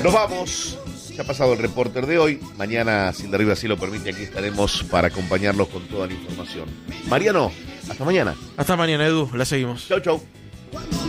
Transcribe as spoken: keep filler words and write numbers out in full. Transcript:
Nos vamos. Se ha pasado el reporter de hoy. Mañana, si el de arriba así lo permite, aquí estaremos para acompañarlos con toda la información. Mariano, hasta mañana. Hasta mañana, Edu. La seguimos. Chau, chau.